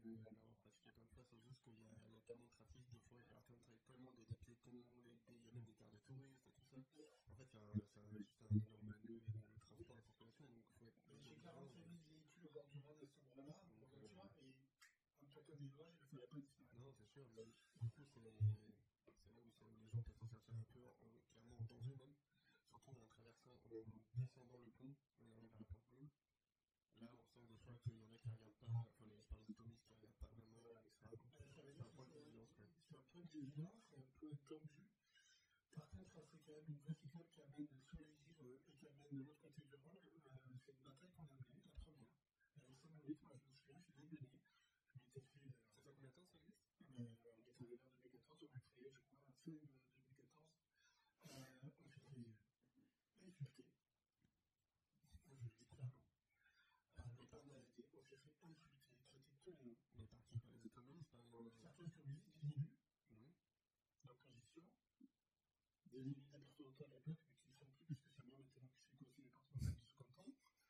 l'avoir pratiqué plein de fois, c'est juste qu'il y a tellement de trafic, des fois, il y a tellement de piétons, il y a même des cartes de touristes et tout ça. En fait, c'est juste un énorme nœud de transport et circulation, donc il faut être J'ai 45 000 véhicules au bord du Rhône à cet endroit-là, en voiture, et un plateau d'élevage, il ne fallait pas disparaître. Non, c'est sûr, mais du coup, c'est là où les gens peuvent se sentir un peu clairement en danger même. Surtout en traversant, en descendant le pont, on arrive à la porte bleue. Là, on sent des fois qu'il y en a qui ne regardent pas, enfin, je parle des touristes qui ne regardent pas vraiment, etc. C'est un point de vigilance, quoi. C'est un point de vigilance, c'est un peu tendu. Par contre, c'est quand même une verticale qui amène sur les îles et qui amène de l'autre côté du Rhône. C'est une bataille qu'on a menée, la première. Elle est symbolique, moi je me souviens, je l'ai gagnée. Je m'étais fait. Ça fait combien de temps ça existe? On est arrivé en 2014, on a créé, je crois, fin 2014. On s'est fait insulter. Moi je le dis clairement. Les parents arrêtés, on s'est fait insulter, traiter tous les noms. Mais par qui? Par les automobilistes? Certains communistes, des élus d'opposition, des élus départementaux à l'époque, mais qui ne sont plus, puisque c'est moi maintenant qui suis conseiller départemental du second temps.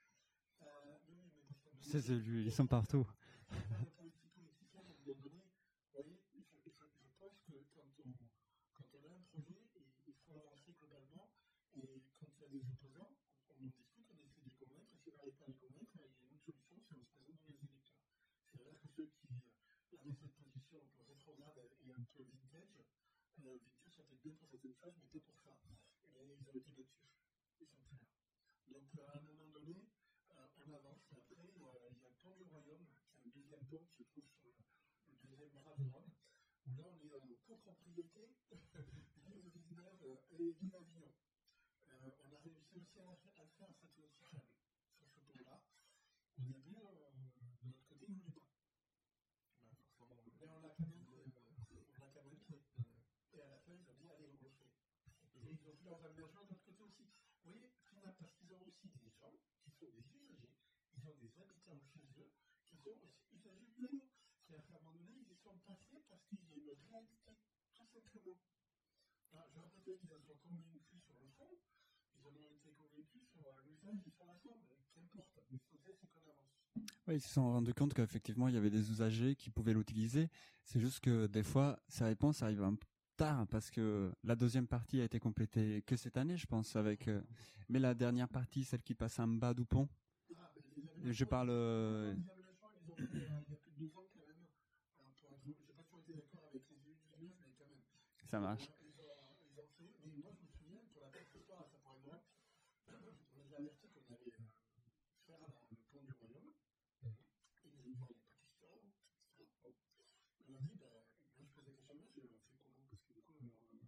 Ces élus, ils sont partout. Les politiciens, à un moment donné, vous voyez, je pense que quand on a un projet, il faut avancer globalement, et quand il y a des opposants, on en discute, on essaie de les convaincre, et si on n'arrive pas à les convaincre, il y a une autre solution, c'est on se présente dans les électeurs. C'est vrai que ceux qui avaient cette position un peu rétrograde et un peu vintage, ça peut être bien pour certaines choses, mais pas pour ça. Et ils ont été battus. Ils sont plus là. Donc, à un moment donné, on avance. Et après, il y a le pont du Royaume, qui est un deuxième pont qui se trouve sur le deuxième bras du Rhône, où là, on est en copropriété Ville Villeneuve et Ville Avignon. On a réussi aussi à le faire à Saint-Ouen-sur-Seine, sur ce pont-là. Au début, de l'autre côté, ils ne voulaient pas. Mais on l'a quand même fait. Et à la fin, ils ont dit, allez, on le fait. Et ils ont fait leurs aménagements de l'autre côté aussi. Vous voyez, parce qu'ils ont aussi des gens qui sont des usagers, ils ont des habitants chez eux qui sont aussi usagers de vélo. C'est-à-dire qu'à un moment donné, ils y sont passés parce qu'il y a une réalité, tout simplement. Alors, je rappelle qu'ils en sont convaincus sur le fond, ils en ont été convaincus sur l'usage et sur la forme, qu'importe. L'essentiel, c'est qu'on avance. Oui, ils se sont rendus compte qu'effectivement, il y avait des usagers qui pouvaient l'utiliser. C'est juste que des fois, ces réponses arrivent un peu tard parce que la deuxième partie a été complétée que cette année, je pense, avec. Mais la dernière partie, celle qui passe en bas du pont, je parle. Les aménagements, ils ont fait il y a plus de 2 ans quand même. Je n'ai pas toujours été d'accord avec les élus du Villeneuve, mais quand même. Ça marche. Ils ont fait. Mais moi, je me souviens, pour la petite histoire, ça pourrait être vrai. On nous a averti qu'on allait faire le pont du Royaume. Ils nous ont dit, il n'y a pas de question. On a dit, moi, je pose la question, on fait comment? Parce que du coup,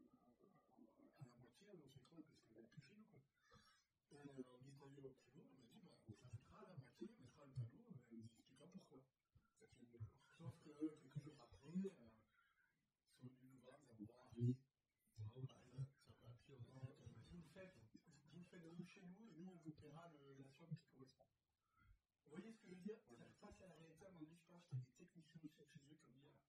à la moitié, on fait quoi? Parce qu'on n'avait plus chez nous, quoi. Et on est allé au panneau, on a dit, on s'arrêtera à la moitié, on mettra le panneau, on nous expliquera pourquoi. Sauf que quelques jours après, ils sont venus nous voir, nous avoir dit, vous le faites de nous chez nous, et nous, on vous paiera la somme qui correspond. Vous voyez ce que je veux dire? Face à la réalité, à un moment donné, je pense qu'il y a des techniciens aussi chez eux comme dire,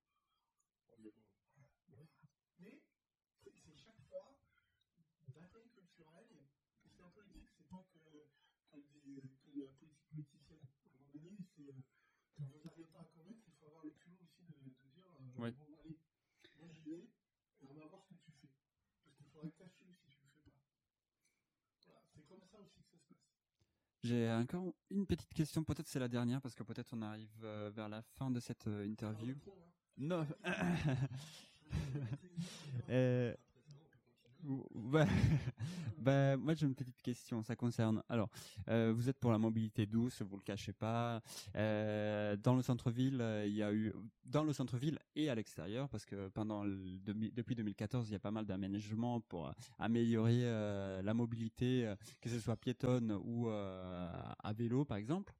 mais c'est chaque fois une bataille culturelle, et c'est un politique, c'est pas que la politique politicienne. À un moment donné, c'est quand vous n'arrivez pas à convaincre, il faut avoir le culot aussi de dire Oui. bon, allez, moi j'y vais, et on va voir ce que tu fais. Parce qu'il faudra cacher si tu ne le fais pas. Voilà, c'est comme ça aussi que ça se passe. J'ai encore une petite question, peut-être c'est la dernière, parce que peut-être on arrive vers la fin de cette interview. Non. Moi j'ai une petite question, ça concerne. Alors, vous êtes pour la mobilité douce, vous le cachez pas. Dans le centre-ville, il y a eu dans le centre-ville et à l'extérieur, parce que depuis 2014, il y a pas mal d'aménagements pour améliorer la mobilité, que ce soit piétonne ou à vélo, par exemple.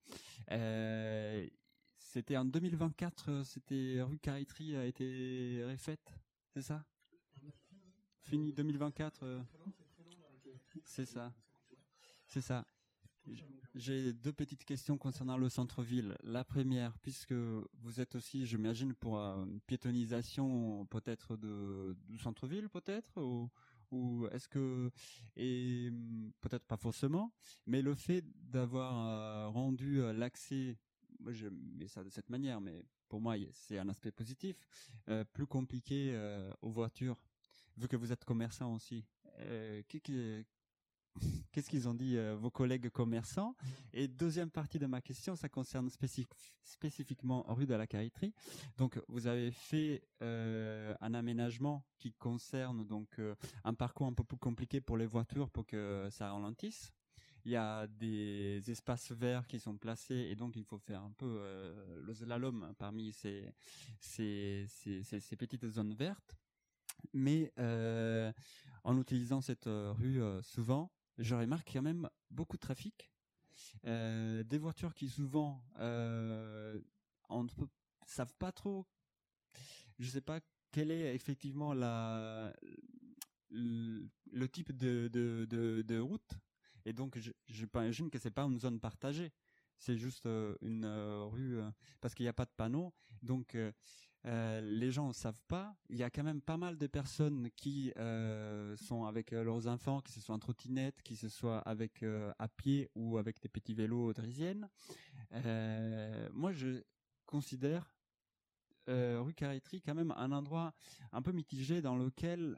C'était en 2024, c'était rue Carité a été refaite, c'est ça? Fini 2024, c'est ça. C'est ça. J'ai 2 petites questions concernant le centre-ville. La première, puisque vous êtes aussi, j'imagine, pour une piétonisation peut-être du centre-ville, peut-être, ou est-ce que, et peut-être pas forcément, mais le fait d'avoir rendu l'accès, moi je mets ça de cette manière, mais pour moi, c'est un aspect positif. Plus compliqué aux voitures, vu que vous êtes commerçant aussi. Qu'est-ce qu'ils ont dit vos collègues commerçants? Et deuxième partie de ma question, ça concerne spécifiquement rue de la Cariterie. Donc, vous avez fait un aménagement qui concerne donc un parcours un peu plus compliqué pour les voitures pour que ça ralentisse. Il y a des espaces verts qui sont placés et donc il faut faire un peu le slalom parmi ces petites zones vertes. Mais en utilisant cette rue souvent, je remarque quand même beaucoup de trafic. Des voitures qui souvent ne savent pas trop, je ne sais pas quel est effectivement le type de route. Et donc, je j'imagine que c'est pas une zone partagée. C'est juste une rue, parce qu'il n'y a pas de panneau. Donc, les gens ne savent pas. Il y a quand même pas mal de personnes qui sont avec leurs enfants, que ce soit en trottinette, que ce soit avec à pied ou avec des petits vélos draisiennes. Moi, je considère rue Cariterie quand même un endroit un peu mitigé dans lequel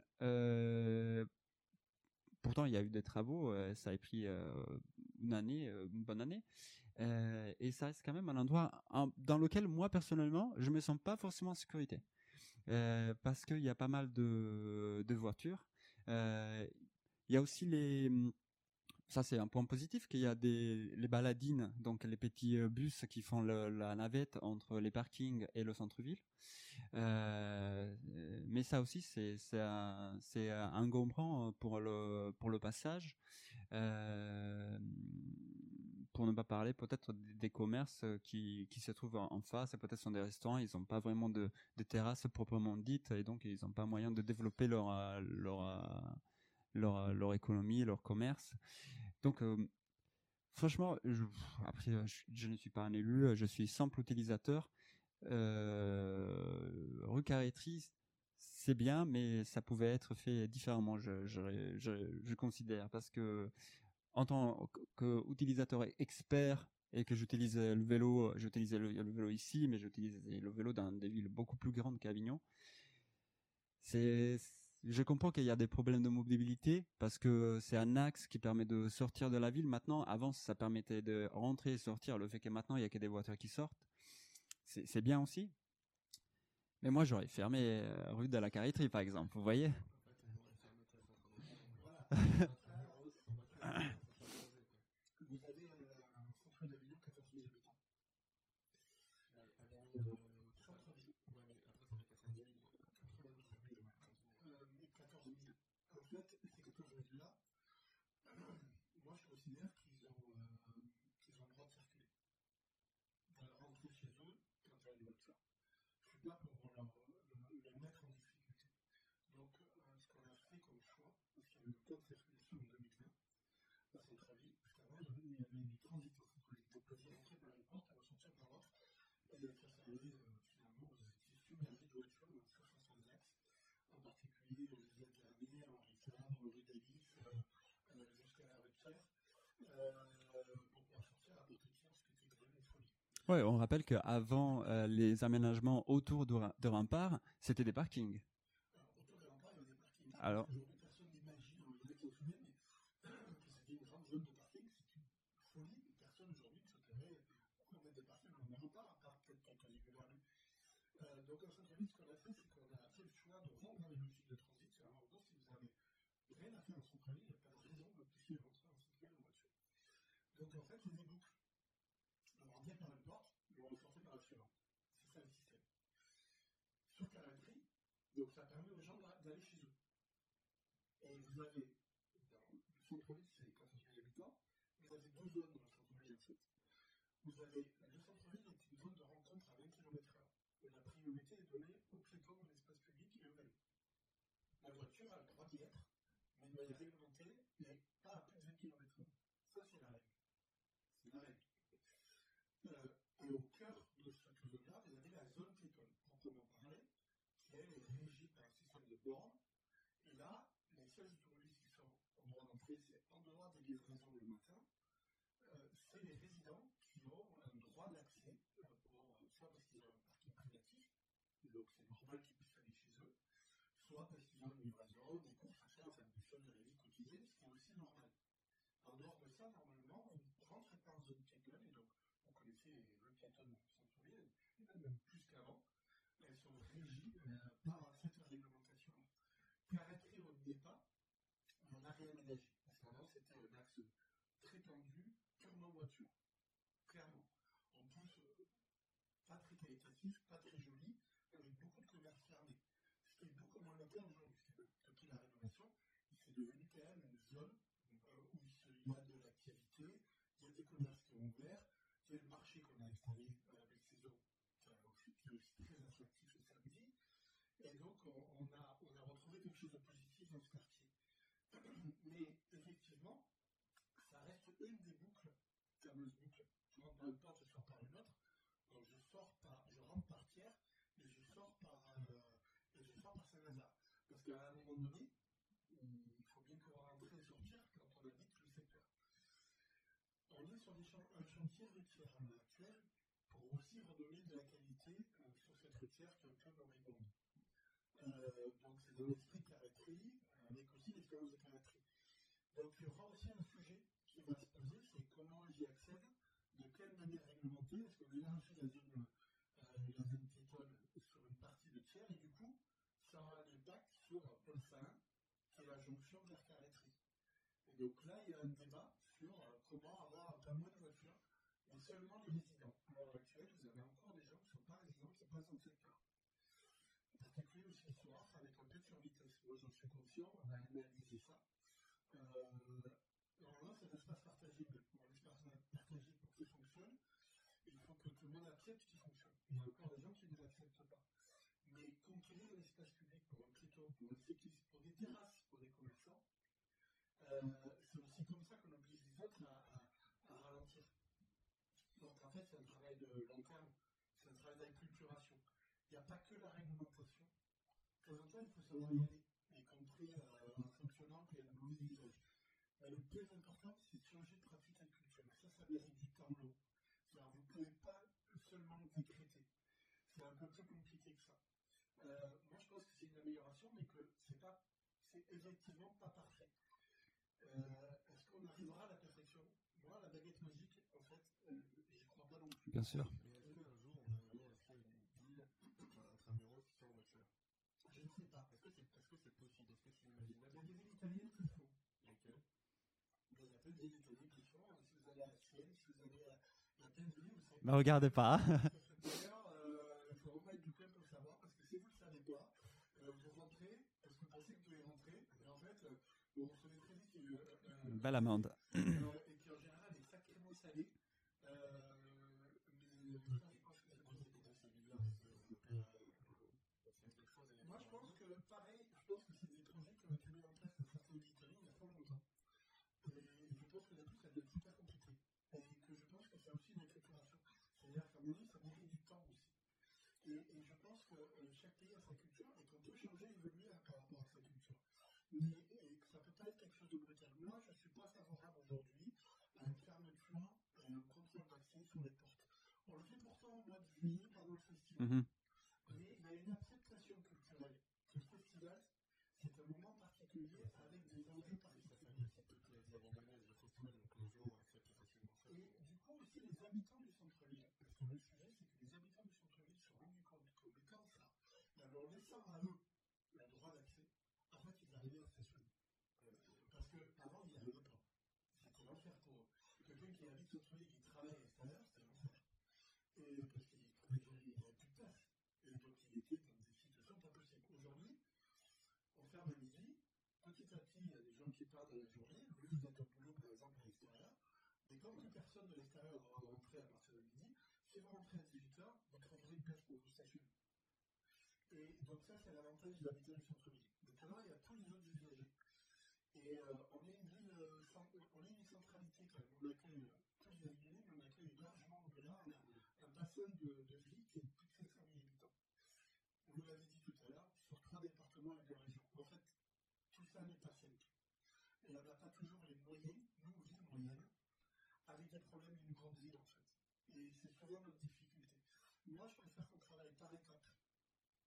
pourtant il y a eu des travaux, ça a pris une bonne année, et ça reste quand même un endroit dans lequel moi personnellement je me sens pas forcément en sécurité, parce qu'il y a pas mal de voitures. Il y a aussi ça c'est un point positif, qu'il y a les baladines, donc les petits bus qui font la navette entre les parkings et le centre-ville. Mais ça aussi c'est encombrant pour le passage. Pour ne pas parler peut-être des commerces qui se trouvent en face, et peut-être sont des restaurants, ils n'ont pas vraiment de terrasse proprement dite, et donc ils n'ont pas moyen de développer leur économie, leur commerce. Donc franchement, après je ne suis pas un élu, je suis simple utilisateur. Rue Cariterie, c'est bien, mais ça pouvait être fait différemment, je considère, parce que en tant qu'utilisateur expert et que j'utilise le vélo, j'utilisais le vélo ici, mais j'utilise le vélo dans des villes beaucoup plus grandes qu'Avignon. Je comprends qu'il y a des problèmes de mobilité parce que c'est un axe qui permet de sortir de la ville. Maintenant, avant, ça permettait de rentrer et sortir. Le fait que maintenant, il n'y a que des voitures qui sortent, c'est bien aussi. Mais moi, j'aurais fermé rue de la Cariterie, par exemple. Vous voyez? Vous avez un centre d'Avignon, 14 000 habitants. Centre-ville. Ouais, mais après, ça fait 90 000. 92 000, ouais. 14 000. En fait, ces 14 000-là, moi, je considère qu'ils ont le droit de circuler. De rentrer chez eux quand il y a des voitures. Je ne suis pas pour les mettre en difficulté. Donc, ce qu'on a fait comme choix, parce qu'il y a eu le code de circulation en 2020, à centre-ville, parce qu'avant, il y avait du transit au centre-ville. Donc, vous aviez rentré par une porte et ressortir par l'autre. Et ça servait, finalement, vous étiez submergé de voitures dans 65 axes, en particulier Gisèle Garnier, Henri Fabre, rue Davis, jusqu'à la rue de Fer, pour pouvoir sortir à Beauté-Tiers, ce qui était quand même une folie. Ouais, on rappelle qu'avant les aménagements autour de Rempart, c'était des parkings. Autour de Rempart, il y avait des parkings. Alors, aujourd'hui, personne n'imagine, on dirait que vous mais que c'était une grande zone de parking, c'est une folie. Personne aujourd'hui ne se dirait pourquoi on met des parkings en Rempart, à part peut-être quand on y veut aller. Donc, en centre-ville, ce qu'on a fait, c'est qu'on a fait le choix de rendre les logiques de transit. C'est vraiment bon, si vous avez rien à faire en centre-ville, il n'y a pas de raison que vous puissiez rentrer en centre-ville en voiture. Donc, en fait, on est boucle. On rentrait par une porte, et on ressortait par la suivante. C'est ça le système. Sur Cariterie, donc ça permet aux gens d'aller chez eux. Et vous avez, dans le centre-ville, c'est 14 000 habitants, vous avez deux zones dans le centre-ville en fait. Vous avez, le centre-ville est une zone de rencontre à 20 km/h. Et la priorité est donnée aux piétons de l'espace public et au vélo. La voiture a le droit d'y être, mais elle doit y réglementer, mais pas à plus de 20 km/h. Ça, c'est la règle. C'est la règle. Et au cœur de cette zone-là, vous avez la zone piétonne, proprement parlée, qui elle est régie par un système de bornes. Et là, les seuls automobilistes qui sont au droit d'entrée, c'est en dehors des livraisons le matin, c'est les résidents qui ont un droit d'accès, soit parce qu'ils ont un parking normal qu'ils puissent aller chez eux, soit parce qu'ils ont une livraison, des courses à faire, enfin des choses de la vie quotidienne, ce qui est aussi normal. En dehors de ça, normalement, on rentre pas en zone piétonne, et donc on connaissait le piétonnement au centre-ville, et même plus qu'avant, elles sont régies par cette réglementation. Carré au départ, on a réaménagé. Parce qu'avant, c'était un axe très tendu, purement voiture. Clairement. En plus, pas très qualitatif, pas très joli, avec beaucoup de commerces fermés. Ce qui est beaucoup moins le cas aujourd'hui. Depuis la rénovation, c'est devenu quand même une zone où il y a de l'activité, il y a des commerces qui ont ouvert, il y a le marché qu'on a installé à la belle saison, qui est aussi très attractif le samedi. Et donc, on a retrouvé quelque chose de positif dans ce quartier. Mais effectivement, ça reste une des boucles, fameuses boucles. Je rentre par une porte, je sors par une autre. Donc je rentre par Thiers, et je sors par Saint-Lazare. Parce qu'à un moment donné, il faut bien pouvoir rentrer et sortir quand on habite le secteur. On est sur un chantier routier à l'heure actuelle pour aussi redonner de la qualité sur cette routière qui est un peu moribonde. Donc c'est de l'esprit carré-tri, avec aussi l'expérience de carré-tri. Donc il y aura aussi un sujet qui va se poser, c'est comment j'y accède, de quelle manière réglementer, est-ce qu'on élargit la zone piétonne sur une partie de Thiers, et du coup, ça aura un impact sur Paul Saint, qui est la jonction vers carré-tri. Et donc là, il y a un débat sur comment avoir un peu moins de voitures, mais seulement les résidents. À l'heure actuelle, vous avez encore des gens qui ne sont pas résidents, qui passent dans le secteur. En particulier aussi le soir, avec un peu de survitesse. Moi, j'en suis conscient, on a analysé ça. Normalement, c'est un espace partagé, mais pour un espace partagé pour qu'il fonctionne, il faut que tout le monde accepte qu'il fonctionne. Il y a encore des gens qui ne l'acceptent pas. Mais conquérir l'espace public pour un piéton, pour un cycliste, pour des terrasses, pour des commerçants, c'est aussi comme ça qu'on oblige les autres à ralentir. Donc en fait, c'est un travail de long terme, c'est un travail d'acculturation. Il n'y a pas que la réglementation. De temps en temps, il faut savoir y aller, y compris en fonctionnant qu'il y a de mauvais usages. Mais le plus important, c'est de changer de pratique et de culture. Ça mérite du temps long. C'est-à-dire, vous ne pouvez pas seulement décréter. C'est un peu plus compliqué que ça. Moi, je pense que c'est une amélioration, mais que c'est effectivement pas parfait. Est-ce qu'on arrivera à la perfection? Moi, la baguette magique, en fait, j'y crois pas non plus. Bien sûr. Mais est-ce qu'un jour, on arrivera à faire une ville intramuros sans voiture? Je ne sais pas. Est-ce que c'est possible? Est-ce que c'est imaginable? Il y a des villes italiennes qui le font. Lesquelles? Il y a plein de villes italiennes qui le font. Si vous allez à Sienne, si vous allez à plein de villes, vous savez. Ne regardez pas. D'ailleurs, il faut vraiment être du coin pour le savoir, parce que si vous ne le savez pas, vous rentrez, parce que vous pensez que vous pouvez rentrer, et en fait, vous recevez très vite Une belle amende. et qui en général est sacrément salé. Mais ça, je pense que c'est possible dans ces villes-là. Moi, je pense que, pareil, c'est des projets qui ont été mis en place dans certaines villes italiennes il y a pas longtemps. Et je pense que depuis, ça devient super compliqué. Et que je pense que c'est aussi une acculturation. C'est-à-dire qu'à mon avis, ça mérite du temps aussi. Et je pense que chaque pays a sa culture et qu'on peut changer, évoluer par rapport à sa culture. Mais que ça peut pas être quelque chose de brutal. Moi, je ne suis pas favorable aujourd'hui à une fermeture et un contrôle d'accès sur les portes. On le fait pourtant au mois de juillet pendant le festival. Mais il y a une acceptation culturelle. Le festival, c'est un moment particulier avec des enjeux particuliers. Le festival, donc les gens acceptent facilement ça. Et du coup, aussi les habitants du centre-ville. Parce que le sujet, c'est que les habitants du centre-ville se sont rendus compte qu'en mettant ça, en leur laissant à eux le droit d'accès, en fait, ils arrivaient à stationner. Parce qu'avant, ils n'y arrivaient pas. C'était l'enfer pour eux. Quelqu'un qui habite centre-ville et qui travaille à l'extérieur, c'était l'enfer. Et parce qu'il n'avait plus de place. Et donc, il était dans des situations pas possibles. Aujourd'hui, on ferme à midi. Petit à petit, il y a des gens qui partent dans la journée. Vous êtes au boulot, par exemple, à l'extérieur. Et comme plus personne de l'extérieur va rentrer à partir de midi, si vous rentrez à 18h, vous trouverez une place pour vous stationner. Et donc ça, c'est l'avantage des habitants du centre-ville. Maintenant, il y a tous les autres usagers. Et on est une ville, on est une centralité quand même. On accueille tous les habitants, mais on accueille largement au-delà. On a un bassin de vie qui est de plus de 700 000 habitants. Vous l'avez dit tout à l'heure, sur 3 départements et 2 régions. En fait, tout ça n'est pas simple. Et on n'a pas toujours les moyens, nous, villes moyennes, avec des problèmes d'une grande ville, en fait. Et c'est souvent notre difficulté. Moi, je préfère qu'on travaille par étapes.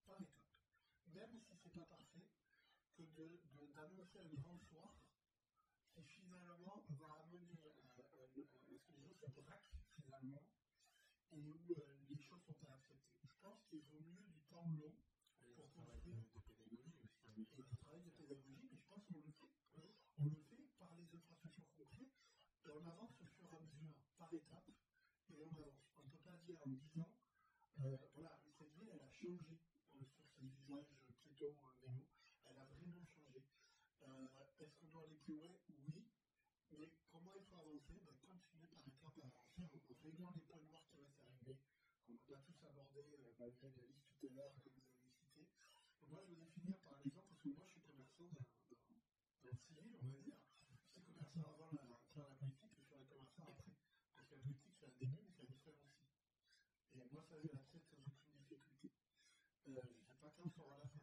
par étapes. Même si c'est pas parfait, que d'annoncer un grand soir qui finalement va amener à ce que les gens se braquent finalement et où les choses sont pas acceptées. Je pense qu'il vaut mieux du temps long pour construire de pédagogie aussi. et du travail de pédagogie, mais je pense qu'on le fait. On le fait par les infrastructures qu'on crée et on avance au fur et à mesure, par étapes, et on avance. On ne peut pas dire en 10 ans, voilà, cette ville, elle a changé sur ce visage piéton vélo, elle a vraiment changé. Est-ce qu'on doit aller plus loin? Oui. Mais comment il faut avancer? Continuer par étapes à avancer en réglant les points noirs qui restent à régler, qu'on n'a pas tous abordé malgré la liste tout à l'heure que vous avez citée. Moi, je voudrais finir par exemple, parce que moi, je suis commerçant dans le civil, on va dire. Je suis commerçant avant la politique, je suis commerçant après. Parce que la politique, c'est un début, mais c'est un fin aussi. Et moi, ça, je l'accepte sans aucune difficulté. Je ne sais pas quand sera la fin.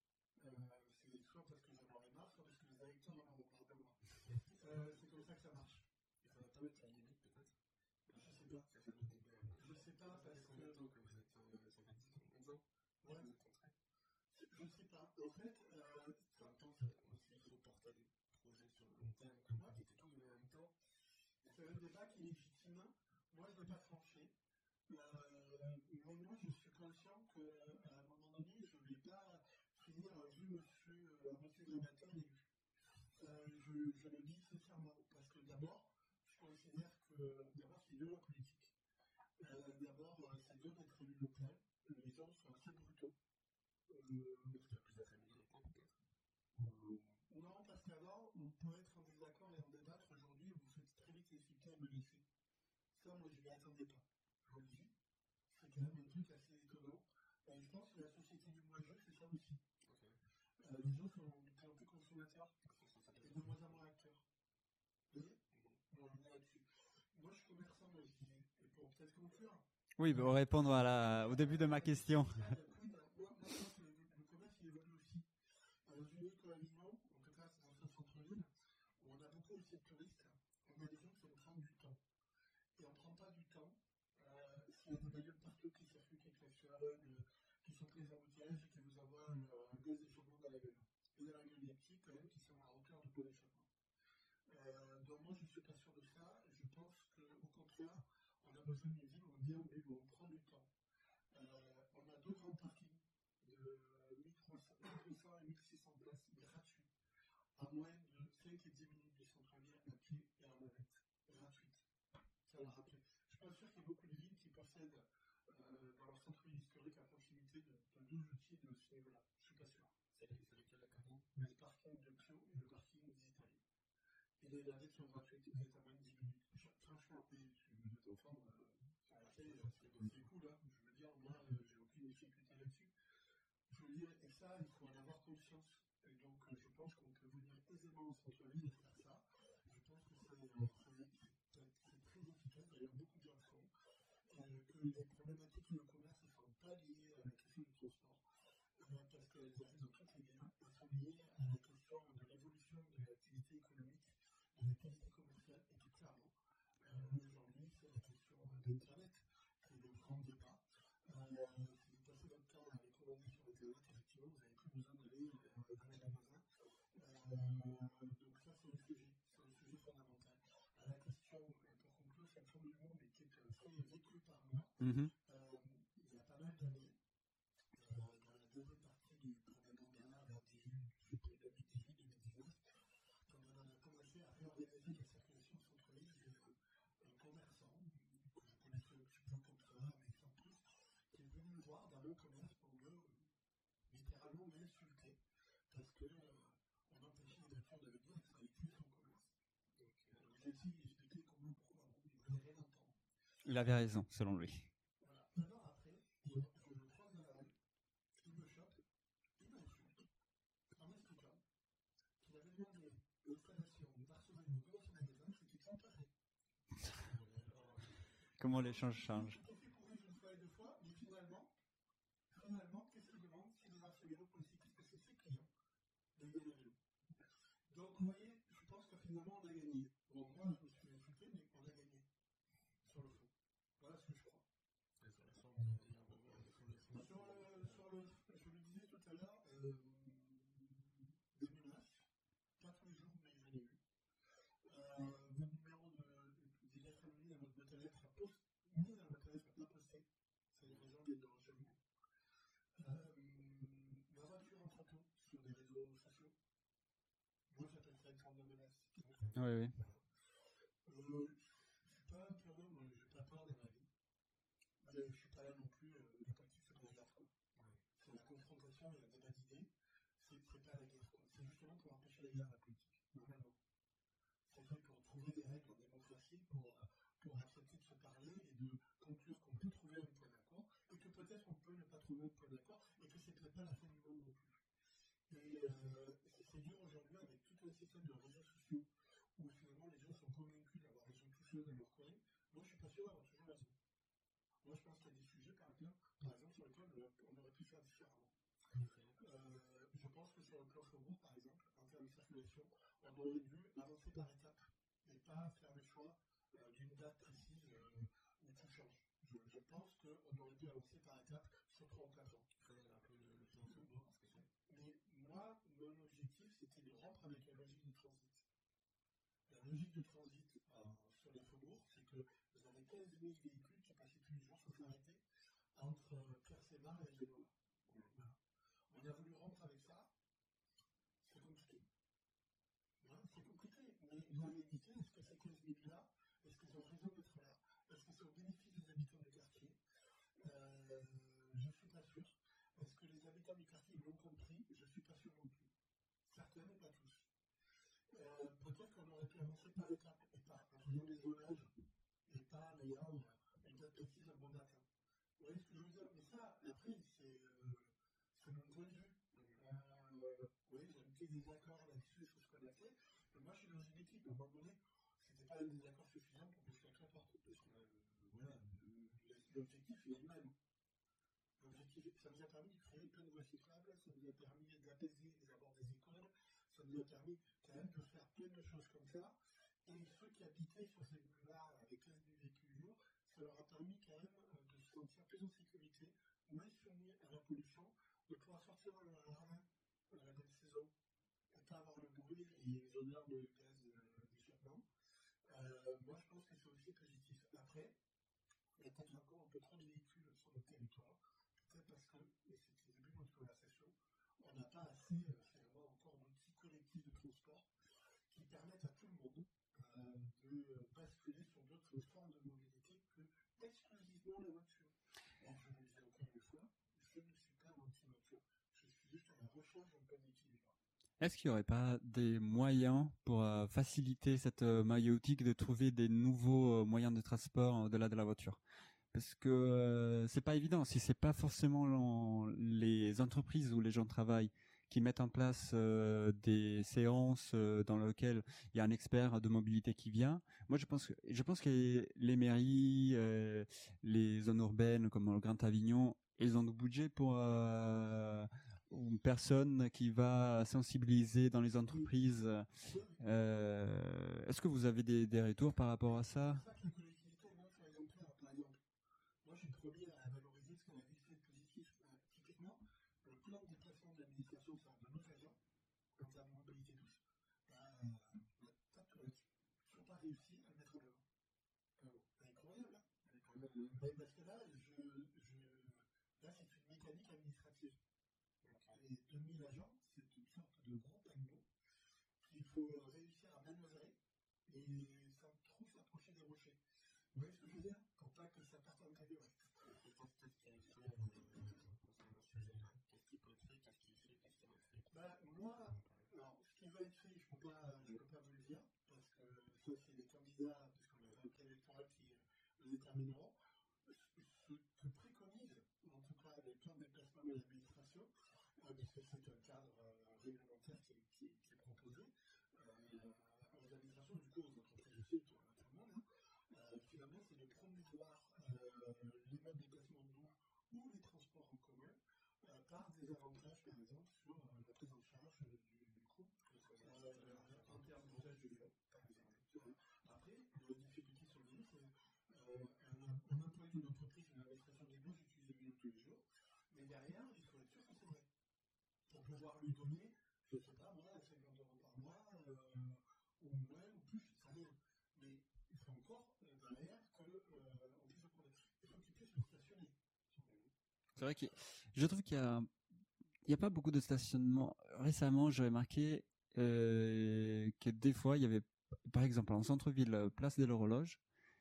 C'est soit parce que j'en aurai marre, soit parce que les électeurs en auront marre de moi. C'est comme ça que ça marche. Il ne faudra pas mettre la limite peut-être. Je sais pas. Ça fait le débat. Je sais pas parce que. Combien de temps que vous êtes, ça fait 10 ans, 11 ans? Ouais. Vous êtes entré. Je sais pas. En fait, en même temps, aussi, il faut porter des projets sur le long terme, comme moi, qui était tout en même temps. C'est un débat qui est légitime. Moi, je ne l'ai pas tranché. Mais moi, je suis conscient qu'à un moment donné, je ne vais pas finir vu monsieur Grémateur l'élu. Je le dis sincèrement, parce que d'abord, je considère que d'abord, c'est dur la politique. D'abord, c'est dur d'être élu local. Les gens sont assez brutaux. Parce qu'il y a plus d'affabilité peut-être. Non, parce qu'avant, on peut être en désaccord et en débattre. Aujourd'hui, vous faites très vite insulter et me laisser. Ça, moi, je ne m'y attendais pas. Je vous le dis. C'est quand même un truc assez étonnant. Et je pense que la société du moi-je, c'est ça aussi. Okay. Les gens sont de plus en plus consommateurs et de moins en moins acteurs. Vous voyez? On en est là-dessus. Moi, je suis commerçant, moi, je disais. Et pour peut-être conclure. Oui, pour répondre au début de ma question. Moi, je pense que le commerce, il évolue aussi. Dans une école à Lyon, en tout cas, dans ce centre-ville, où on a beaucoup aussi de touristes, on a des gens qui vont prendre du temps. Et on ne prend pas du temps s'il y a des bagnoles partout qui circulent, qui klaktionnent, qui sont prises en outillage et qui vous envoient un gaz d'échappement dans la gueule. Et dans la gueule des petits, quand même, qui sont à hauteur du pot d'échappement. Donc moi, je ne suis pas sûr de ça. Je pense qu'au contraire, on a besoin d'une ville où on vient, où on prend du temps. On a 2 grands parkings de 1300 et 1600 places gratuits, à moins de 5 et 10 minutes du centre-ville à pied et en navette. Gratuite. Ça l'a rappelé. Je suis pas sûr qu'il y ait beaucoup de villes qui possèdent dans leur centre-ville historique à proximité de 12 outils de ce niveau-là. Je suis pas sûr. C'est lequel la parking? Le parking de Pio et le parking des Italiens. Et les navettes sont gratuites, vous êtes à moins de 10 minutes. Franchement, vous êtes au fond, après, c'est cool, hein. Je veux dire, moi, j'ai aucune difficulté là-dessus. Je veux dire, et ça, il faut en avoir conscience. Et donc, je pense qu'on peut venir aisément au centre-ville et faire ça. Je pense que c'est très efficace. D'ailleurs, beaucoup de gens le font. Que les problématiques de commerce ne sont pas liées à la question du transport. Parce qu'elles arrivent dans toutes les villes. Elles sont liées à la question de l'évolution de l'activité économique, de l'activité commerciale. Et tout clairement, aujourd'hui, c'est la question d'Internet. C'est le grand débat. Si vous passez votre temps à aller commander sur Internet, effectivement, vous n'avez plus besoin d'aller dans les magasins. Donc ça, c'est le sujet fondamental. À la question, pour conclure, cette forme du monde qui est très vécue par moi, il y a pas mal d'années, dans la deuxième partie du précédent Bernard, vers 2018-2019, quand on a commencé à réorganiser la circulation au centre-ville, j'ai un commerçant que je connaissais un petit peu comme ça, mais sans plus, qui est venu me voir dans mon commerce pour littéralement m'insulter, parce que on empêchait les voitures de venir et ça allait tuer son commerce. Donc j'ai essayé d'expliquer comment, pourquoi, il ne voulait rien entendre. Il avait raison, selon lui. Voilà. Un an après, je le croise dans la rue, il me chope, il m'insulte, en m'expliquant qu'il avait demandé l'installation d'Arsenal dans son magasin, c'était temporaire. Comment l'échange change. Tout fait courir une fois et 2 fois, mais finalement, qu'est-ce qu'il demande? C'est des vélos politiques, parce que c'est ses clients de gagner à vélo. Donc, vous voyez, je pense que finalement, on a gagné. Bon, moi, je me suis insulté, mais on a gagné. Sur le fond. Voilà ce que je crois. Et sur la forme, il y a un moment, je lui Oui. Je suis pas un perdant, moi, j'ai pas peur dans ma vie. Mais je suis pas là non plus, la politique c'est pas la guerre, quoi. C'est la confrontation et la débat d'idées, c'est pas la guerre, quoi. C'est justement pour empêcher la guerre, la politique, normalement. C'est fait pour trouver des règles en démocratie, pour accepter de se parler et de conclure qu'on peut trouver un point d'accord, et que peut-être on peut ne pas trouver un point d'accord, et que c'est peut-être pas la fin du monde non plus. Et c'est dur aujourd'hui avec tout un système de réseaux sociaux où finalement les gens sont convaincus d'avoir raison tout seuls dans leur coin. Moi je suis pas sûr d'avoir toujours raison. Moi je pense qu'il y a des sujets par exemple sur lesquels on aurait pu faire différemment. Je pense que sur le plan Faubourg par exemple, en termes de circulation, on aurait dû avancer par étapes et pas faire le choix d'une date précise où tout change. Je pense qu'on aurait dû avancer par étapes sur 3 ou 4 ans. Un peu le plan Faubourg, parce que c'est. Mais moi, mon objectif, c'était de rompre avec la logique du transit. La logique de transit sur les faubourgs, c'est que vous avez 15 000 véhicules qui passaient tous les jours sans s'arrêter entre Pierre-Sébar et les Génois. Voilà. On a voulu rompre avec ça, c'est compliqué. Hein, c'est compliqué, mais la réalité, est-ce que ces 15 000 là, est-ce qu'ils ont raison d'être là? Est-ce que c'est au bénéfice des habitants du quartier? Je ne suis pas sûr. Est-ce que les habitants du quartier l'ont compris? Je ne suis pas sûr non plus. Certains, mais pas tous. Peut-être qu'on aurait pu avancer par étapes, et par en faisant des zonages, et pas en ayant une date précise à bon date. Vous voyez ce que je veux dire? Mais ça, après, c'est mon point de vue. Oui, j'ai un petit désaccord là-dessus sur ce qu'on a fait. Mais moi, je suis dans une équipe. À un moment donné, c'était pas un désaccord suffisant pour que je sois très fort. Parce que, voilà, l'objectif est le même. L'objectif, ça nous a permis de créer plein de voies cyclables, ça nous a permis d'apaiser les abords des écoles, ça nous a permis quand même de faire plein de choses comme ça. Et ceux qui habitaient sur ces boulevards avec 15 000 véhicules lourds, ça leur a permis quand même de se sentir plus en sécurité, moins soumis à la pollution, de pouvoir sortir dans leur jardin à la belle saison, et pas avoir le bruit et les odeurs de gaz d'échappement. Moi, je pense que c'est aussi positif. Après, il y a peut-être encore un peu trop de véhicules sur notre territoire, peut-être parce que, et c'était le début de notre conversation, on n'a pas assez finalement encore d'outils collectifs de transport qui permettent à tout le monde de basculer sur d'autres formes de mobilité que exclusivement la voiture. Et je le dis encore une fois, je ne suis pas anti-voiture, je suis juste à la recherche d'un bon équilibre. Est-ce qu'il n'y aurait pas des moyens pour faciliter cette maïeutique de trouver des nouveaux moyens de transport au-delà de la voiture? Parce que c'est pas évident. Si c'est pas forcément les entreprises où les gens travaillent qui mettent en place des séances dans lesquelles il y a un expert de mobilité qui vient. Moi, je pense que les mairies, les zones urbaines comme le Grand Avignon, ils ont du budget pour une personne qui va sensibiliser dans les entreprises. Est-ce que vous avez des retours par rapport à ça? Moi, je suis le premier à valoriser ce qu'on a dit de positif. Typiquement, le plan de déplacement de l'administration de nos agents, en termes de mobilité douce, on n'a toujours pas réussi à le mettre en œuvre. C'est incroyable, hein? Mais parce que là, là, c'est une mécanique administrative. Les 2000 agents, c'est une sorte de gros paquebot qu'il faut réussir à manœuvrer et sans trop s'approcher des rochers. Vous voyez ce que je veux dire? Pour pas que ça parte en cacahuète. Moi, alors, ce qui va être fait, je peux pas vous le dire, parce que ça, c'est les candidats, parce qu'on a un plan électoral qui le détermineront. Ce que préconise, en tout cas, les plans de déplacement de l'administration, parce que c'est un cadre réglementaire qui est proposé aux administrations, du coup, aux entreprises aussi, tout le monde, finalement, c'est de promouvoir les modes de déplacement doux ou les transports en commun par des avantages, par exemple, sur la prise en charge du coût en termes d'usage du vélo, par exemple. Après, les difficultés sur le vélo, c'est un employé d'une entreprise, une administration des bus utilise le vélo tous les jours, mais derrière, il faut être sûr que c'est vrai. Pour pouvoir lui donner, je ne sais pas, moi, 50 € par mois, ou moins, ou plus, ça rien. Mais il faut encore, derrière, qu'on puisse le connaître. Il faut qu'il puisse le stationner. C'est vrai que je trouve qu'il y a pas beaucoup de stationnement. Récemment, j'avais remarqué que des fois, il y avait par exemple, en centre-ville, place de l'Horloge,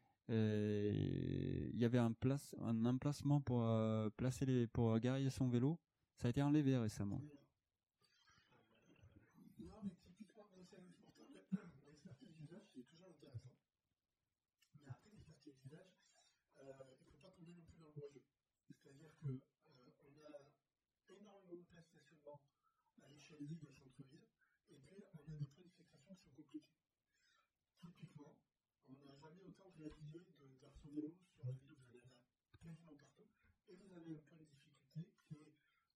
il y avait un emplacement pour pour garer son vélo. Ça a été enlevé récemment. Non, mais typiquement, c'est important. L'expertise d'usage, c'est toujours intéressant. Mais après, l'expertise d'usage, il ne faut pas tomber non plus dans le gros jeu. C'est-à-dire qu'on a énormément de places de stationnement à l'échelle libre des centres-villes, et puis on a des points de fixation qui sont compliqués. Typiquement, on n'a jamais autant réalisé d'un son vélo sur la ville, vous allez là quasiment partout, et vous avez un point de difficulté qui est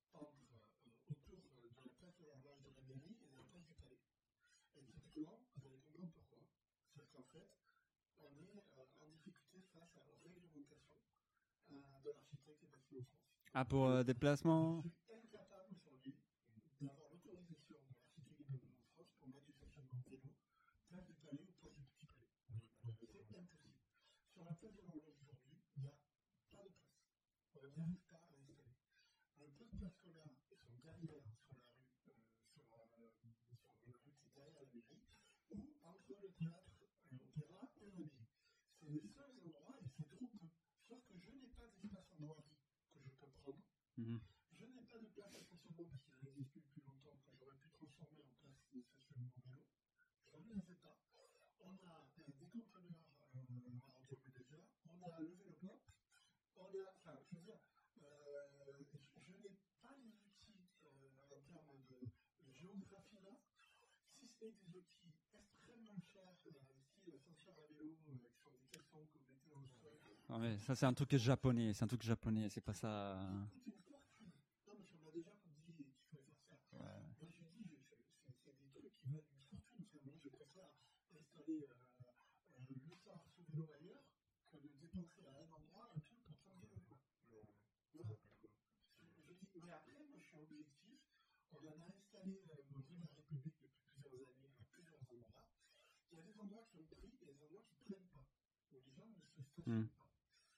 autour de la place de l'horloge de la mairie et de la place du palais. Et typiquement, vous allez comprendre pourquoi. C'est qu'en fait, on est en difficulté face à la réglementation de l'architecte des bâtiments de France. Ah, pour déplacement. Je suis incapable aujourd'hui d'avoir l'autorisation de l'architecte des bâtiments de France pour mettre du stationnement vélo, place du palais ou place du petit palais. C'est impossible. Sur la place de l'horloge aujourd'hui, il n'y a pas de place. On n'arrive pas à l'installer. Le peu de places qu'on a, elles sont derrière sur la rue, sur la rue qui est derrière la mairie, ou entre le théâtre, l'opéra et la mairie. C'est les seuls endroits, et c'est trop peu. Sauf que je n'ai pas d'espace en voirie que je peux prendre. Je n'ai pas de place de stationnement parce qu'il n'existe plus depuis longtemps, que j'aurais pu transformer en place de stationnement vélo. Je ne les ai pas. On a des conteneurs à automénageur, on a le vélopop, on a, enfin, je veux dire, je n'ai pas les outils en termes de géographie là, si ce n'est des outils extrêmement chers, style ascenseur à vélo, qui sont des caissons que vous mettez au sol. Ah ouais, ça c'est un truc japonais, c'est pas ça. C'est une fortune. Non, mais on m'a déjà dit qu'il fallait faire ça. Ouais. Moi je dis, c'est des trucs qui valent une fortune. Enfin, moi je préfère installer le sort sous vélo ailleurs que de dépenser à un endroit un truc pour 30 vélos. Voilà. Je dis, mais après, moi je suis objectif. On en a installé dans la République depuis plusieurs années à plusieurs endroits. Il y a des endroits qui ont pris et des endroits qui ne prennent pas. Où les gens ne se stationnent pas.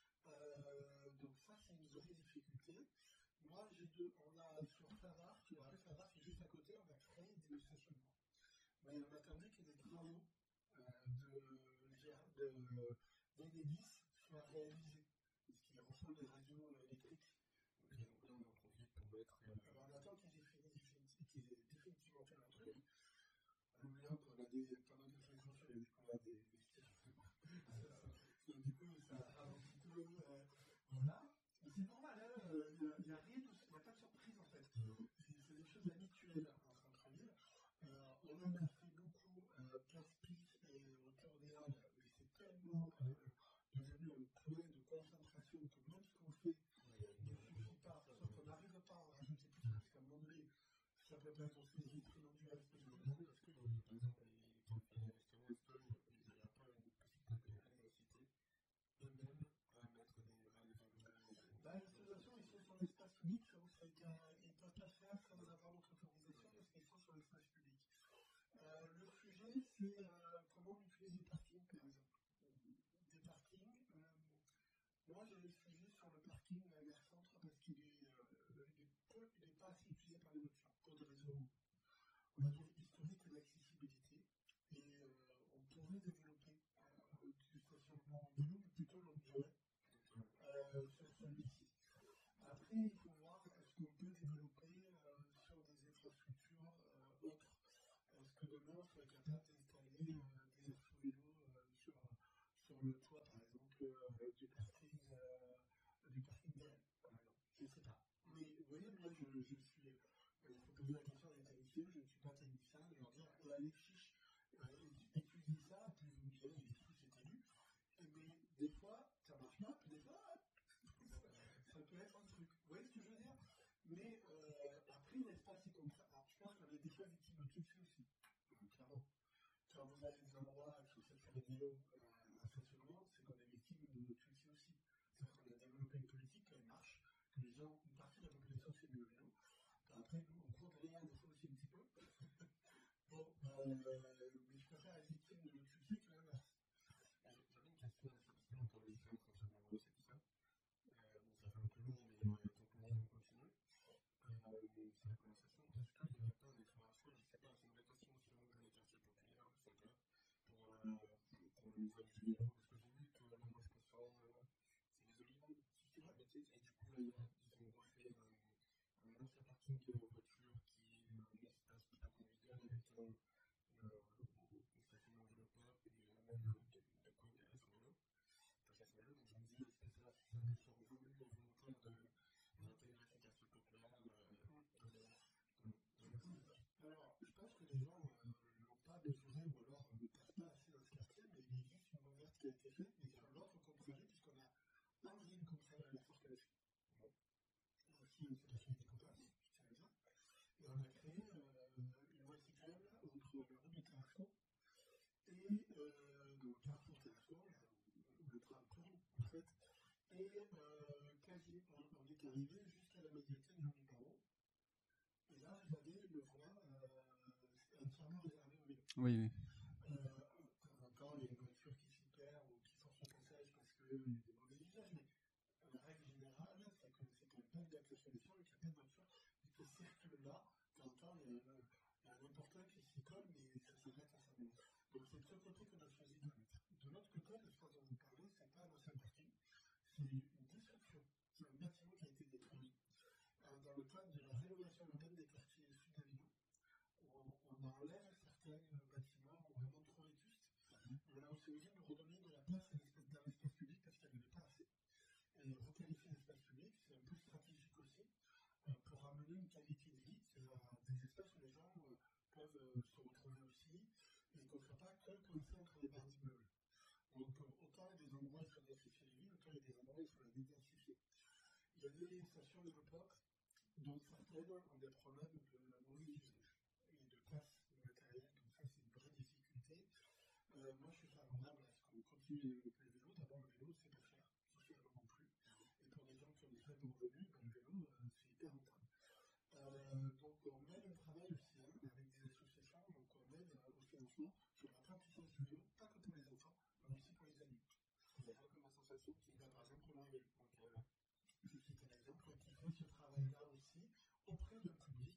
Donc ça, c'est une vraie difficulté. Moi, on a sur Favard, Favard qui est juste à côté, on a créé des stationnements. Mais on attendait que des travaux d'Enedis soient réalisés. Parce qu'ils reçoivent des radios électriques. Donc là, on en profite pour mettre. Alors on attend qu'ils aient définitivement fait leur truc. Mais là, pendant que je fais grand chose, il y a découvert des stationnements. Donc du coup, ça a un petit peu. Voilà. Mais c'est normal, il n'y a rien de. Il n'y a pas de surprise en fait. C'est des choses habituelles en centre-ville. On en a fait beaucoup, place Pic et autour des Halles, mais c'est tellement devenu un problème de concentration que même ce qu'on fait ne suffit pas. Sauf qu'on n'arrive pas à en rajouter plus, parce qu'à un moment donné, ça peut pas être aussi primordial que je demande. Est-ce que, par exemple, les cafés, les restaurants, est-ce qu'il n'y a pas une possibilité d'inciter eux-mêmes à mettre des l'autorisation, ils sont sur l'espace public, ça vous savez qu'ils ne peuvent pas faire sans avoir notre autorisation parce qu'ils sont sur l'espace public. Le sujet, c'est comment on utilise les parkings, par exemple. Des parkings, moi j'ai le sujet sur le parking à Gare Centre parce qu'il n'est pas assez utilisé par les voitures, pour des raisons. On a des historiques d'accessibilité et on pourrait développer du stationnement vélo, mais plutôt longue durée. Sur celui-ci. Après, il faut voir est-ce qu'on peut développer sur des infrastructures autres. Est-ce que demain, on serait capable d'installer des vélos sur le toit, par exemple, du parking d'El, par exemple. Je ne sais pas. Mais vous voyez, moi, il faut poser la question des techniciens, je ne suis pas technicien, de leur dire, allez, chiche, étudiez ça, puis vous me direz, les trucs, c'est élu. Mais des fois, ça marche pas, puis des fois, ça peut être un truc. Vous voyez ce que je veux dire? Mais après, l'espace est comme ça. Alors, je pense qu'on est des fois victime de tout ça aussi. Clairement. Quand vous allez des endroits qui sont sur les vélos à stationnement, c'est qu'on est victime de notre souci aussi. C'est-à-dire qu'on a développé une politique qui marche, que les gens, une partie de la population fait du vélo. Après, nous, on court derrière des fois aussi un petit peu. Bon, mais je préfère être victime de notre souci que l'inverse. J'avais une question assez pertinente pour les différences entre l'amorose et tout ça. Bon, ça fait un peu long, mais tant qu'on y est, on continue. C'est la conversation. Est-ce qu'il n'y aurait pas des solutions, je ne sais pas, c'est une réflexion sûrement dans les quartiers populaires, je ne sais pas, pour vélo, parce que j'ai vu que la moins sponsor, c'est les Olivons, si tu vois, mais tu sais, et du coup, là, ils ont refait un ancien parking voiture qui est un espace plutôt convivial avec un stationnement vélo pop et même de quoi garer son vélo. Donc je me dis, est-ce que ça, c'est un effort voulu et volontaire d'intégrer ces quartiers populaires alors, je pense que les gens n'ont pas mesuré ou alors ne passent pas assez dans ce quartier, mais il y a juste une ouverte qui a été faite, mais il y a l'autre contraire, puisqu'on a un ville contraire à la force de la Chine. Aussi, une situation des copains, je tiens à dire. Et on a créé une voie cyclable entre la rue de Tarascon et le carrefour Tarascon, le tram tourne en fait, et quasi, on est arrivé jusqu'à la médiathèque Jean Dubarreau. Et là, vous avez le voie entièrement réservé au vélo. Oui. De temps en temps, il y a une voiture qui s'y perd ou qui sort son passage parce qu'il y a des mauvais usages, mais la règle générale, c'est que c'est quand même pas une acte de solution et qu'il y a plein de voitures qui circulent là. De temps en temps, il y a un important qui s'y colle, mais ça s'arrête à ça. Donc c'est de ce côté qu'on a choisi de le mettre. De l'autre côté, l'espace dont vous parlez, c'est pas un ancien parking, c'est une destruction. C'est un bâtiment qui a été détruit dans le cadre de la rénovation urbaine des quartiers sud d'Avignon. On enlève certains bâtiments vraiment trop vétustes. On a aussi besoin de redonner de la place dans l'espace public parce qu'il n'y en avait pas assez. Et requalifier l'espace public, c'est un peu stratégique aussi pour ramener une qualité de vie à des espaces où les gens peuvent se retrouver aussi et qu'on ne soit pas que coincé entre les barres d'immeubles. Donc autant il y a des endroits où il faut densifier les villes, autant il y a des endroits où il faut la dédensifier. Il y a des stations de l'époque dont certaines ont des problèmes de mauvais usage et de casse de matériel, donc ça c'est une vraie difficulté. Moi je suis favorable à ce qu'on continue de développer le vélo. D'abord le vélo c'est pas cher, socialement non plus. Et pour les gens qui ont des faibles revenus, le vélo c'est hyper rentable. Donc on mène un travail aussi avec des associations, donc on aide au financement sur l'apprentissage du vélo, pas que pour les enfants, mais aussi pour les adultes. Il y a comme association qui va par exemple pour vélo. Donc je cite un exemple qui fait ce travail-là aussi auprès d'un public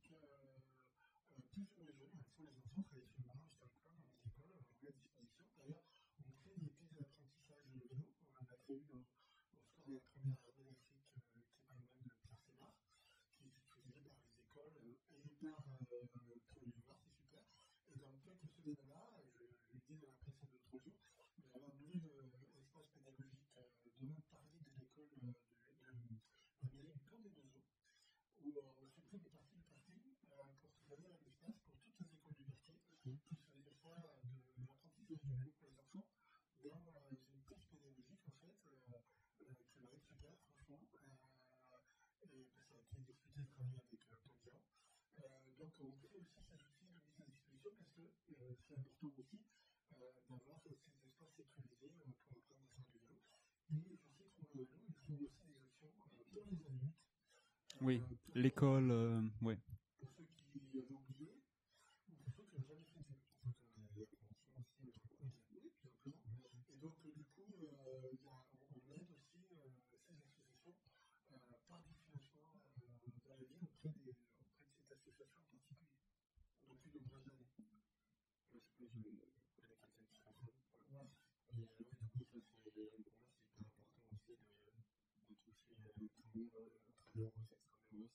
plus ou moins jeune. Ce sont les enfants traditionnellement, historiquement, dans les écoles, on met à disposition. D'ailleurs, on crée des pistes d'apprentissage de vélo. On en a fait une au score de la première année d'Afrique qui est pas loin de Pierre Sénard, qui est utilisée par les écoles et par pour les joueurs, c'est super. Et dans quelques semaines-là, je l'ai dit dans la presse de l'autre jour, mais on a ouvert l'espace pédagogique demain parler de l'école de la mairie du Pont des Deux Eaux, où on supprime des parties du parking pour se donner un espace pour toutes les écoles du quartier qui se faire de l'apprentissage du vélo pour les enfants dans une piste pédagogique en fait qui va être super franchement et ça a été discuté de travailler avec Pontian. Donc on crée aussi ces outils de mise à disposition parce que c'est important aussi d'avoir ces espaces sécurisés pour apprendre à faire du vélo. Et je sais que pour le vélo, il faut aussi des options pour les adultes. Oui, l'école, ouais. Pour ceux qui avaient oublié, ou pour ceux qui n'ont jamais fait de vélo. Donc, oui, tout simplement. Et donc, du coup, on aide aussi ces associations par du financement dans la ville auprès de cette association en particulier, depuis de nombreuses années. Je sais pas, je connais quelqu'un qui s'en fout. Et du coup, ça, pour moi, c'est hyper important aussi de toucher tout le monde à travers cette connaissance.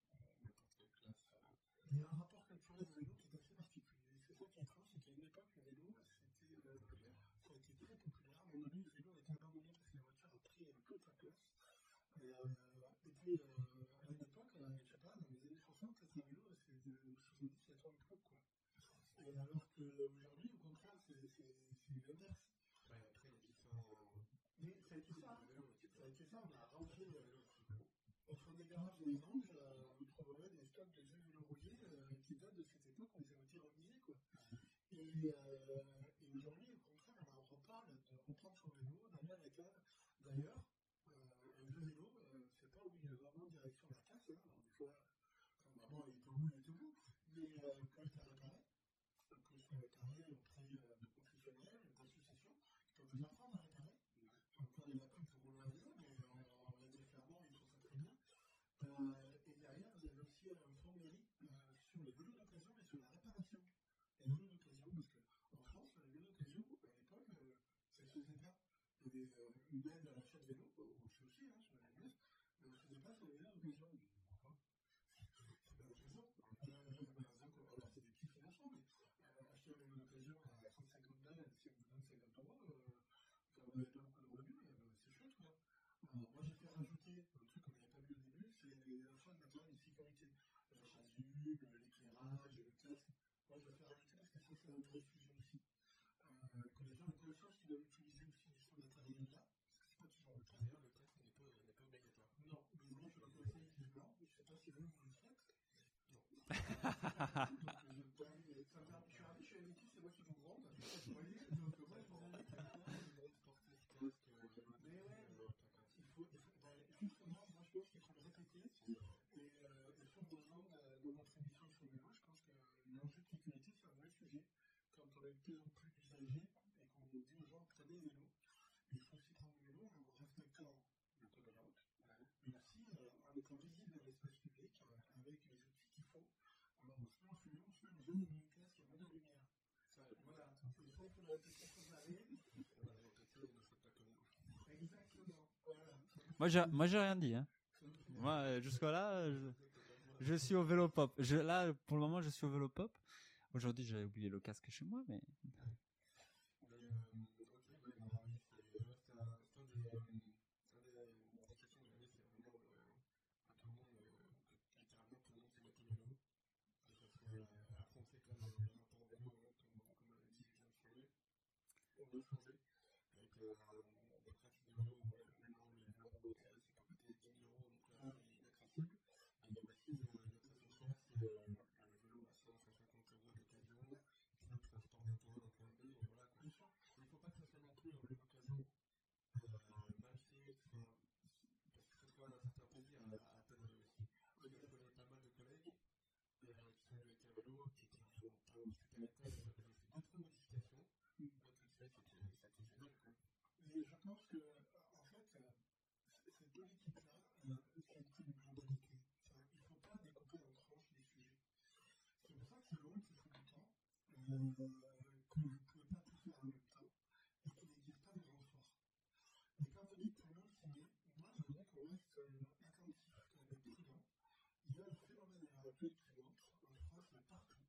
Il y a un rapport culturel au vélo qui est assez particulier. C'est ça qui est étrange, c'est qu'à une époque, le vélo, ça a été très populaire. À un moment donné, le vélo a été abandonné parce que la voiture a pris un peu sa place. Et puis, à une époque, je sais pas, dans les années 60, un vélo, c'est 70, c'est 30 clubs, quoi. Et alors qu'aujourd'hui, au contraire, c'est l'inverse. Ouais, après, il y a différents. Mais ça a été ça, on a rangé le vélo. Au fond des garages des Anges, vous trouverez des stocks de vieux vélos rouillés qui datent de cette époque où ils ont été remisés, quoi. Et aujourd'hui, au contraire, on en reparle de reprendre son vélo, d'aller à la cave. D'ailleurs, un vieux vélo, c'est pas où il est vraiment en direction de la casse. Alors, des fois, quand maman il était au bout, mais quand il est réparé, que ce soit réparé auprès de professionnels, d'associations, qui peuvent vous apprendre à réparer. Encore il y en a plus pour rouler un vélo, mais on va dire clairement, ils font ça très bien. Et derrière, vous avez aussi un fonds mairie sur les vélos d'occasion et sur la réparation des vélos d'occasion, parce qu'en France, les vélos d'occasion, à l'époque, ça se faisait pas une aide à l'achat de vélo, on le fait aussi, hein, sur la jeunesse, mais on ne faisait pas sur les vélos d'occasion. Pourquoi? C'est pas l'occasion. Alors, c'est des petits financements, mais acheter un vélo d'occasion à 150 balles, si on vous donne 50 euros, vous n'avez pas beaucoup de revenus, c'est chouette, quoi. Alors, moi, j'ai fait rajouter un truc qu'on n'avait pas vu au début, c'est les achats de matériel de sécurité. La chasuble, l'éclairage, le casque. Moi, je vais faire rajouter parce que ça, c'est un vrai sujet aussi. Que les gens aient conscience qu'ils doivent utiliser aussi ce matériel-là, parce que c'est pas toujours le cas. D'ailleurs, le casque n'est pas obligatoire. Non, mais moi, je le conseille vivement. Je ne sais pas si vous le faites. Non. Je suis ravi, je suis avec qui, c'est moi qui vous gronde. Vous voyez, donc moi, je vous invite à faire une grande sportive casque. Mais ouais, justement, moi, je pense qu'il faut le répéter. Et sur vos zones, dans notre émission sur le vélo, je pense que l'enjeu de sécurité, c'est un vrai sujet. Quand on est de plus en plus usagé et qu'on dit aux gens, prenez le vélo, il faut aussi prendre le vélo en respectant le code de la route, mais aussi en étant visible dans l'espace public, avec les outils qu'il faut. Alors, on se met en fumée, on se met en zone de casque, il y a moins de lumière. Voilà, il faut le répéter sans arrêt. Exactement, voilà. Moi, j'ai rien dit. Hein. Moi, jusque-là, je suis au vélo pop. Là, pour le moment, je suis au vélo pop. Aujourd'hui, j'ai oublié le casque chez moi, mais. Mais je pense que, en fait, cette politique-là, c'est une globalité. Il ne faut pas découper en tranches les sujets. C'est pour ça que c'est long, qu'il faut du temps, que vous ne pouvez pas tout faire en même temps, et qu'il n'existe pas de grand force. Mais quand vous dites tout le monde s'y met, moi je voudrais qu'on reste attentif, qu'on est prudent. Il y a un phénomène à l'heure actuelle qui montre, en France, mais partout.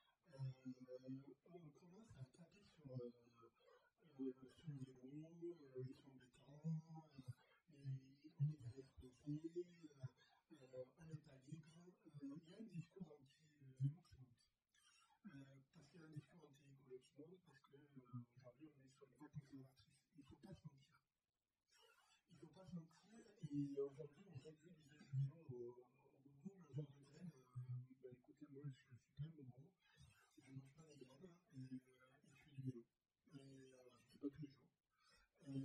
On commence à taper sur le vélo, ils sont embêtants, on est derrière côté, on n'est pas libre. Il y a un discours anti-vélo qui monte. Parce qu'il y a un discours anti-écolo qui monte, parce qu'aujourd'hui on est sur une voie conservatrice. Il ne faut pas se mentir. Il ne faut pas se mentir, et aujourd'hui on réduit l'usage du vélo au bout d'un genre de graines. Écoutez, moi je suis quand même gros. Je ne mange pas les graines et je fais du vélo. Alors, je ne fais pas tous les jours. Et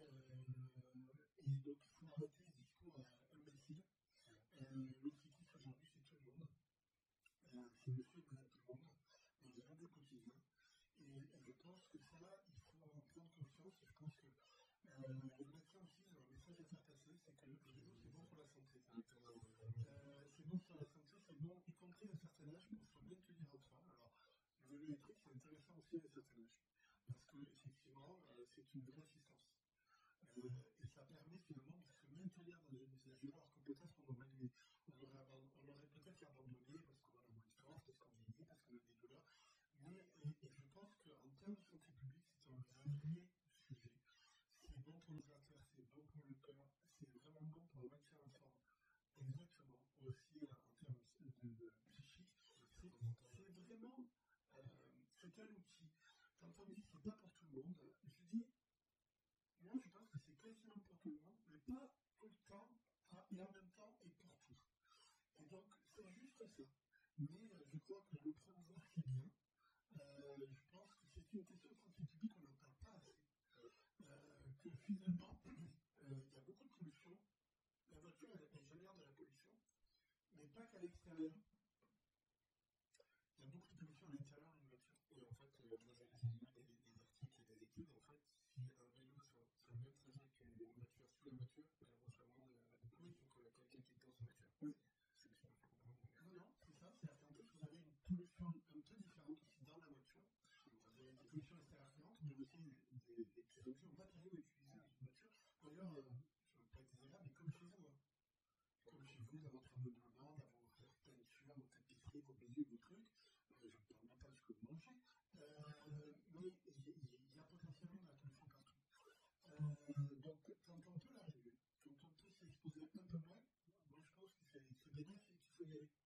donc, il faut arrêter ce discours imbécile. Le cycliste aujourd'hui, c'est tout le monde. C'est monsieur et madame tout le monde. Dans les radios quotidiens. Et je pense que ça, il faut en prendre conscience. Et je pense que les médecins aussi, ont un message à faire passer, c'est que le vélo, c'est bon pour la santé. C'est bon pour la santé, c'est bon, y compris à un certain âge, pour se bien tenir en forme. Alors, le vélo électrique, c'est intéressant aussi à un certain âge. Parce que, effectivement, c'est une vraie assistance. Et ça permet finalement de se maintenir dans une usage. Alors que peut-être on aurait peut-être abandonné parce qu'on a moins de force, parce qu'on vieillit, parce qu'on a des douleurs. Mais, et je pense qu'en termes de santé publique, c'est un vrai sujet. C'est bon pour les artères, c'est bon pour le cœur, c'est vraiment bon pour le maintien en forme. Exactement. Aussi en termes de psychique, c'est vraiment c'est un outil. Quand on dit que c'est pas pour tout le monde, je dis, moi je pense que c'est quasiment pour tout le monde, mais pas tout le temps, et en même temps et pour tout. Et donc c'est juste ça. Mais je crois que le promouvoir c'est bien. Je pense que c'est une question de santé publique, on n'en parle pas assez. Que finalement, il y a beaucoup de pollution. La voiture, elle génère de la pollution, mais pas qu'à l'extérieur. Il y a beaucoup de pollution à l'intérieur d'une voiture. Et en fait, moi j'ai lu des articles et des études. En fait, si un vélo sur le même trajet qu'une voiture sous la voiture, elle reçoit moins de pollution que quelqu'un qui est dans sa voiture. Oui. C'est ce que je comprends. Non, c'est ça. C'est-à-dire qu'en plus, vous avez une pollution un peu différente aussi dans la voiture. Vous avez des pollutions extérieures, mais aussi des objets ou matériaux utilisés dans une voiture marché. Mais il y a potentiellement de la pollution partout. Donc, quand on peut l'arriver, quand on peut s'exposer un peu moins, moi je pense que c'est bénéfique, il faut y aller.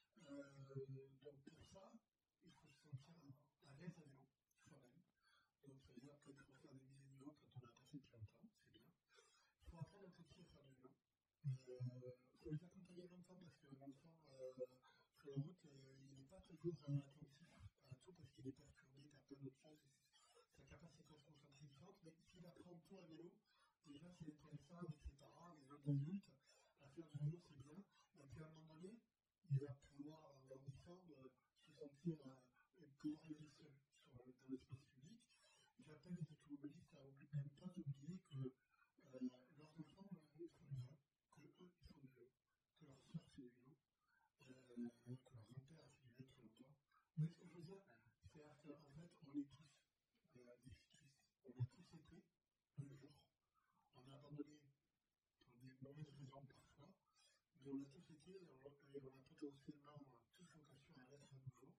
Donc pour ça, il faut se sentir à l'aise à vélo, soi-même. Donc ça veut dire peut-être faire des mises à niveau quand on n'a pas fait depuis longtemps, c'est bien. Il faut apprendre un petit à faire du vélo. Il faut les accompagner longtemps parce que l'enfant sur la route, il n'est pas toujours attentif à tout parce qu'il est perturbé par plein d'autres choses. Sa capacité à se concentrer est forte, mais s'il apprend tout à vélo, déjà s'il est près de ça avec ses parents, les autres adultes, à faire du vélo c'est bien. Et puis à un moment donné, il va pouvoir, en grandissant, se sentir pouvoir aller seul dans l'espace public. J'appelle les automobilistes à ne pas oublier que leurs enfants ils font du vélo, que eux ils font du vélo, que leur soeur fait du vélo, que leur grand-père a fait du vélo très longtemps. Mais ce que je veux dire, c'est qu'en fait, on est tous des cyclistes. On a tous été un jour. On a abandonné pour des mauvaises raisons parfois, mais on a tous été et on a potentiellement tous vocation à l'être à nouveau,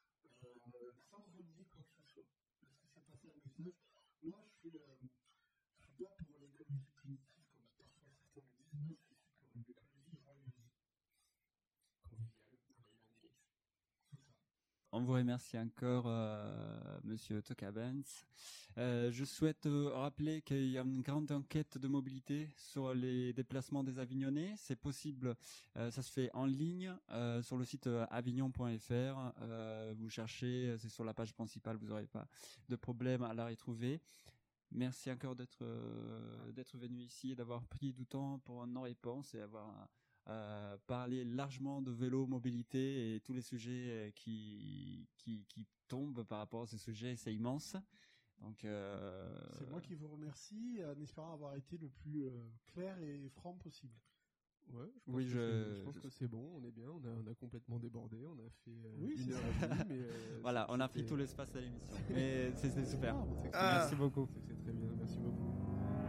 sans renier quoi que ce soit. Parce que c'est pas ça le message. Moi, je suis pas pour l'écologie primitive, comme parfois certains le disent. Moi, je suis pour une écologie joyeuse, conviviale, animaliste. C'est ça. On vous remercie encore, Monsieur Tokabens. Je souhaite rappeler qu'il y a une grande enquête de mobilité sur les déplacements des Avignonnais. C'est possible, ça se fait en ligne sur le site avignon.fr. Vous cherchez, c'est sur la page principale, vous n'aurez pas de problème à la retrouver. Merci encore d'être venu ici et d'avoir pris du temps pour nos réponses et avoir parlé largement de vélo, mobilité et tous les sujets qui tombent par rapport à ces sujets, c'est immense. Donc, c'est moi qui vous remercie en espérant avoir été le plus clair et franc possible. Ouais, je pense que c'est bon, on est bien, on a complètement débordé, on a fait une heure et demie, mais voilà, on a pris tout l'espace à l'émission. Mais c'est super. Merci beaucoup. C'est très bien, merci beaucoup.